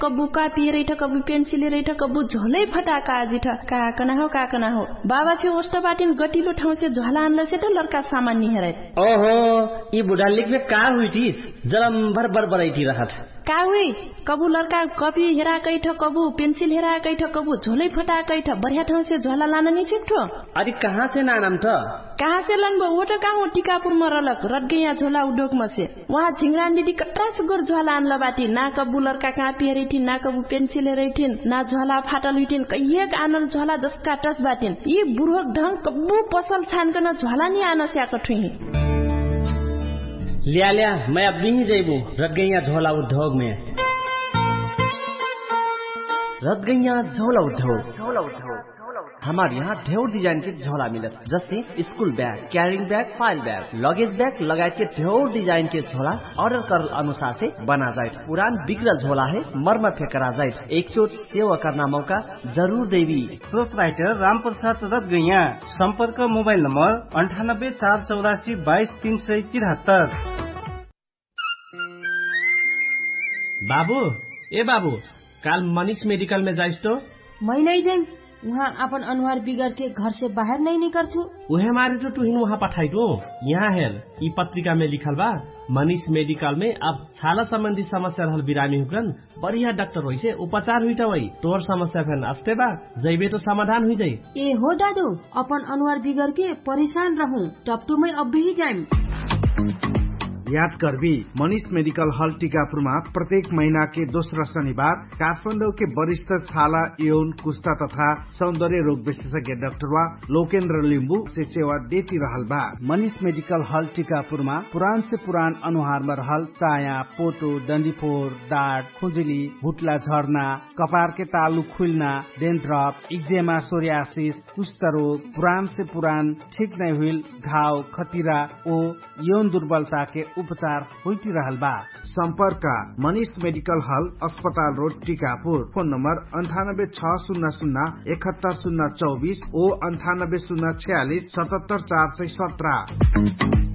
कबू कापी रैठ कबू पेन्सिल रैठ कबू झोलै फटाका जिठ काकना हो बाबा फे ओष्ट बाटिन गटिलो ठाउँ से झोला आनला से त लड़का सामान नि हेरै ओहो ई बुढा लिखबे का हुइटी जलम भर बरबरैठी रहत का हुई कबू लड़का कपी हेरा कैठ कबू पेन्सिल हेरा कैठ कबू झोलै फटा कैठ बढ़िया ठाउँ से झोला लान नि छिक्ठो अरे कहाँ से नाम त कहाँ से लन वो त कहाँ टिकापुर में रलक रटगैया झोला उद्योग में से वहाँ झिंगरान दीदी कट्रास गोर झोला आनला बाटी ना कबू लड़का कापी हेरैठिन ना कबू पेन्सिल हेरैठिन ना झोला फाटल हुइठिन कहिएक आनल झोला जसका टस बाटिन यी बुढोक ढंग कबू पसल छानकन झोला नि आन स्याक ठुही लिया मैं अब नहीं जाइबू रटगैया झोला उद्योग में रटगैया झोला उद्योग हमारे यहाँ ढेर डिजाइन के झोला मिलत जैसे school bag carrying bag file bag luggage bag लगायत के ढेर डिजाइन के झोला ऑर्डर कर अनुसार से बना जाए पुरान बिगड़ल झोला है मरम्मत करा जाए एक चोट सेवा करना मौका जरूर देवी प्रोपराइटर रामप्रसाद रटगैया संपर्क मोबाइल नंबर 9848422373। बाबू काल मनीष मेडिकल में जाइस तो मैं नहीं जाइम वहाँ अपन अनुहार बिगड़ के घर से बाहर नहीं निकलछु उहे मारे तो तुहिन वहाँ पठाई दो यहाँ हेर ई पत्रिका में लिखल बा मनीष मेडिकल में अब छाला संबंधी समस्या रहल बिरामी हुकन बढ़िया डॉक्टर होई से उपचार हुई वही तोर समस्या फेन अस्ते बा जइबे तो समाधान हुई जाई ए हो दादू अपन अनुहार बिगड़ के परेशान रहूं टपटू में अब भी जाइम याद करबी मनीष मेडिकल हॉल टीकापुरमा प्रत्येक महीना के दोस्रो शनिबार काठमाडौँ के वरिष्ठ छाला यौन कुष्ठा तथा सौंदर्य रोग विशेषज्ञ डाक्टर लोकेन्द्र लिम्बू से सेवा देती रहल बा। मनीष मेडिकल हॉल टीकापुरमा पुरान से पुरान अनुहार में रहल चाया पोटो डंडीफोर दाग खुजली भुटला झर्ना कपार के तालु खुलना डेन्ड्रफ इक्जेमा सोरियासिस कुष्ठ रोग पुरान से पुरान ठीक नहीं हुई घाव खतिरा ओ यौन दुर्बलता के उपचार होती रहल बा। संपर्क मनीष मेडिकल हॉल अस्पताल रोड टीकापुर फोन नंबर 9860017024 ओ 9806477417।